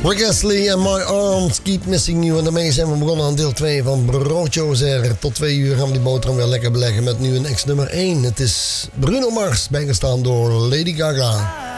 Rick Astley en My Arms Keep Missing You. En daarmee zijn we begonnen aan deel 2 van Broodjozer. Tot 2 uur gaan we die boterham weer lekker beleggen met nu een ex nummer 1. Het is Bruno Mars, bijgestaan door Lady Gaga.